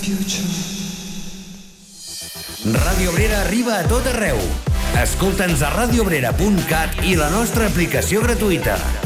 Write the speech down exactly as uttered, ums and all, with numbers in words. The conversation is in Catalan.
Ràdio Obrera arriba a tot arreu. Escolta'ns a radiobrera punt cat i la nostra aplicació gratuïta.